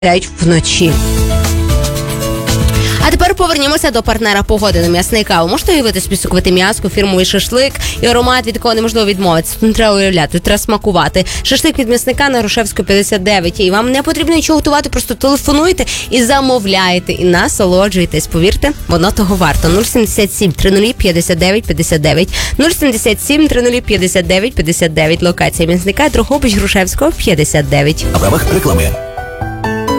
вночі. А тепер повернімося до партнера погоди на М'ясний Кава. Можете уявити собі соковите м'яско, фірмовий шашлик і аромат, від якого неможливо відмовитися. Тут не треба уявляти, тут треба смакувати. Шашлик від М'ясника на Грушевського 59. І вам не потрібно нічого готувати, просто телефонуйте і замовляйте, і насолоджуйтесь. Повірте, воно того варто. 077 30 59 59. 077 30 59 59. Локація М'ясника, Дрогобич, Грушевського 59. В правах реклами.